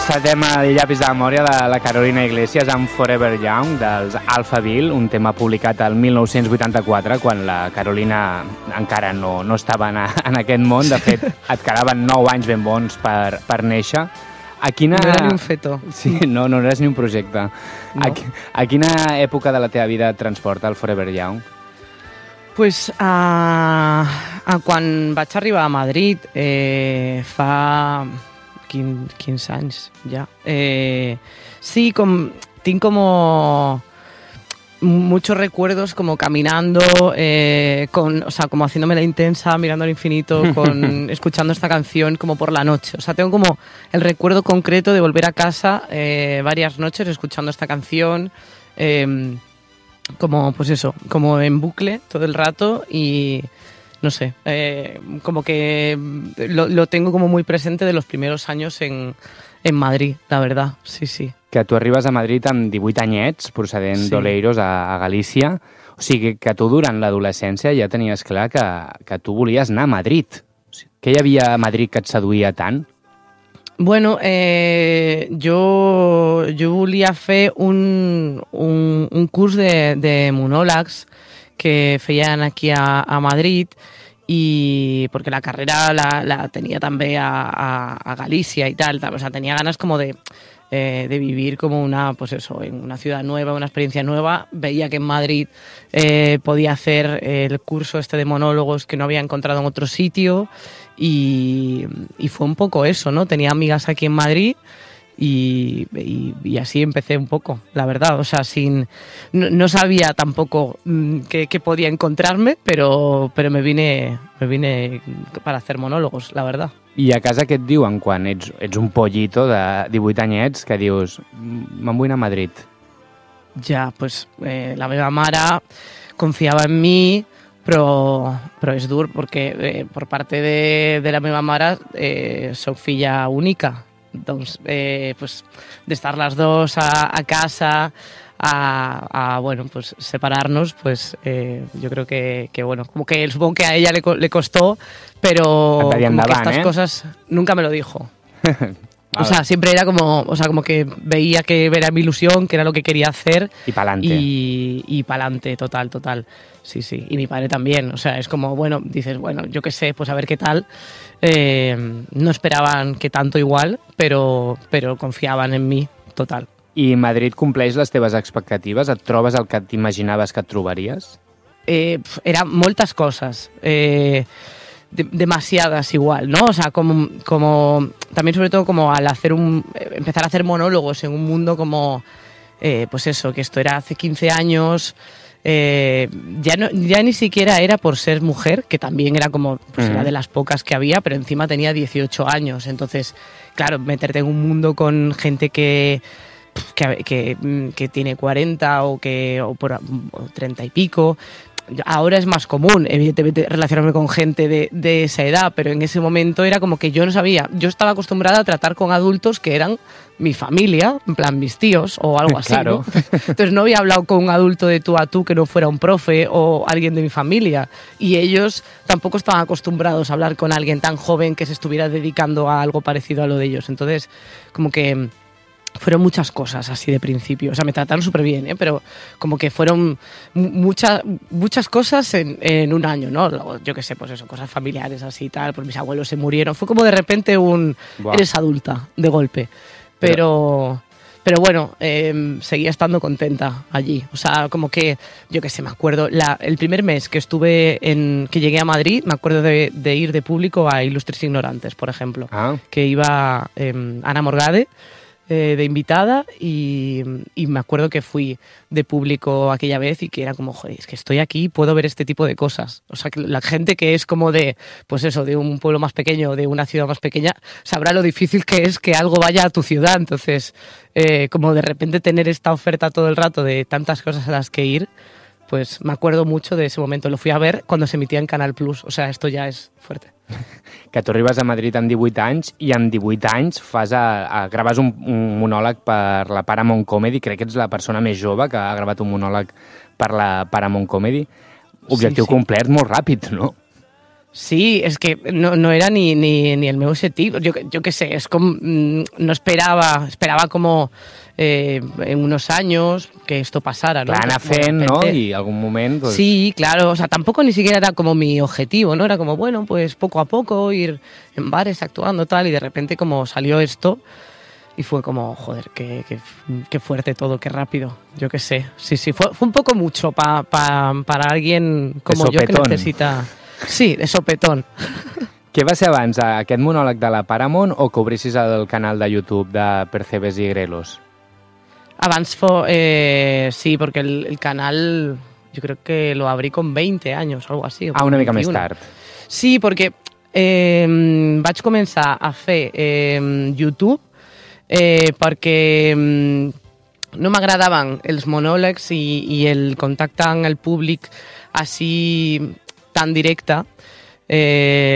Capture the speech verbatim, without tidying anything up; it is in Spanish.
encetem el llapis de memòria de la Carolina Iglesias amb Forever Young dels Alphaville, un tema publicat el mil nou-cents vuitanta-quatre, quan la Carolina encara no, no estava en, en aquest món. De fet, et quedaven nou anys ben bons per, per néixer. A quina... No era ni un feto. Sí, no, no eres ni un projecte. No. A, a quina època de la teva vida et transporta el Forever Young? Pues a, a quan vaig arribar a Madrid eh, fa quinze anys ja. Eh, sí, com, tinc como muchos recuerdos como caminando, eh, con, o sea, como haciéndome la intensa, mirando al infinito, con, escuchando esta canción como por la noche. O sea, tengo como el recuerdo concreto de volver a casa eh, varias noches escuchando esta canción. Eh, como pues eso, como en bucle todo el rato y no sé, eh, como que lo, lo tengo como muy presente de los primeros años en, en Madrid, la verdad, sí, sí. Que tu arribes a Madrid amb divuit anyets, procedent sí. d'Oleiros a, a Galícia, o sigui que tu durant l'adolescència ja tenies clar que, que tu volies anar a Madrid. O sigui, què hi havia a Madrid que et seduïa tant? Bueno, eh, jo, jo volia fer un, un, un curs de, de monòlegs que feien aquí a, a Madrid y porque la carrera la, la tenía también a, a, a Galicia y tal, tal, o sea, tenía ganas como de, eh, de vivir como una, pues eso, en una ciudad nueva, una experiencia nueva. Veía que en Madrid eh, podía hacer el curso este de monólogos que no había encontrado en otro sitio. Y, y fue un poco eso, ¿no? Tenía amigas aquí en Madrid y, y, y así empecé un poco, la verdad. O sea, sin no, no sabía tampoco mmm, qué, qué podía encontrarme, pero, pero me vine me vine para hacer monólogos, la verdad. I a casa què et diuen quan ets, ets un pollito de divuit anyets que dius me'n vull anar a Madrid? Ja, pues eh, la meva mare confiava en mi, però, però és dur perquè eh, per parte de, de la meva mare eh, soc filla única. Doncs, eh, pues, d'estar les dos a, a casa, a, a bueno, pues, separarnos, pues, eh, yo creo que, que, bueno, como que supongo que a ella le, le costó, pero como endavant, que estas ¿eh? cosas nunca me lo dijo. O sea, siempre era como, o sea, como que veía que era mi ilusión, que era lo que quería hacer. Y pa'lante. Y, y pa'lante, total, total. Sí, sí. Y mi padre también. O sea, es como, bueno, dices, bueno, yo qué sé, pues a ver qué tal. Eh, no esperaban que tanto igual, pero, pero confiaban en mi, total. I Madrid compleix les teves expectatives? Et trobes el que t'imaginaves que et trobaries? Eh, eran moltes cosas. Eh... De, demasiadas igual, ¿no? O sea, como, como también sobre todo como al hacer un empezar a hacer monólogos en un mundo como eh, pues eso, que esto era hace quince años, eh, ya no ya ni siquiera era por ser mujer, que también era como pues uh-huh. era de las pocas que había, pero encima tenía dieciocho años, entonces, claro, meterte en un mundo con gente que que, que, que tiene cuarenta o que o por o treinta y pico. Ahora es más común, evidentemente, relacionarme con gente de, de esa edad, pero en ese momento era como que yo no sabía. Yo estaba acostumbrada a tratar con adultos que eran mi familia, en plan mis tíos o algo así, claro. ¿no? Entonces no había hablado con un adulto de tú a tú que no fuera un profe o alguien de mi familia. Y ellos tampoco estaban acostumbrados a hablar con alguien tan joven que se estuviera dedicando a algo parecido a lo de ellos. Entonces, como que fueron muchas cosas así de principio. O sea, me trataron súper bien, ¿eh? Pero como que fueron muchas muchas cosas en, en un año, ¿no? Yo qué sé, pues eso, cosas familiares así y tal, pues mis abuelos se murieron. Fue como de repente un... Wow. Eres adulta, de golpe. Pero... Pero bueno, eh, seguía estando contenta allí. O sea, como que, yo qué sé, me acuerdo, la, el primer mes que estuve en, que llegué a Madrid, me acuerdo de, de ir de público a Ilustres Ignorantes, por ejemplo. Ah. Que iba eh, Ana Morgade, Eh, de invitada y, y me acuerdo que fui de público aquella vez y que era como, joder, es que estoy aquí, puedo ver este tipo de cosas. O sea, que la gente que es como de, pues eso, de un pueblo más pequeño, de una ciudad más pequeña, sabrá lo difícil que es que algo vaya a tu ciudad. Entonces, eh, como de repente tener esta oferta todo el rato de tantas cosas a las que ir, pues me acuerdo mucho de ese momento. Lo fui a ver cuando se emitía en Canal Plus. O sea, esto ya es fuerte. Que tu arribes a Madrid amb divuit anys i amb divuit anys fas a, a, graves un, un monòleg per la Paramount Comedy. Crec que ets la persona més jove que ha gravat un monòleg per la Paramount Comedy. Objectiu sí, sí. complert molt ràpid, no? Sí, és que no, no era ni, ni, ni el meu objectiu. Jo, jo què sé, és com... No esperava, esperava como eh, en unos años que esto pasara, ¿no? Clar, anar fent, ¿no? Y algún momento... Pues... Sí, claro, o sea, tampoco ni siquiera era como mi objetivo, ¿no? Era como, bueno, pues poco a poco ir en bares actuando, tal, y de repente como salió esto... Y fue como, joder, qué, qué, qué fuerte todo, qué rápido. Yo qué sé. Sí, sí, fue, fue un poco mucho pa, pa, para alguien como yo que necesita... Sí, de sopetón. Què va ser abans, aquest monòleg de la Paramount o que obrissis el canal de YouTube de Percebes y Grelos? Abans fue... Eh, sí, porque el, el canal yo creo que lo abrí con veinte años, algo así. Ah, una mica més tard. Sí, perquè eh, vaig començar a fer eh, YouTube Eh, perquè no m'agradaven els monòlegs i, i el contacte amb el públic així tan directe. Eh,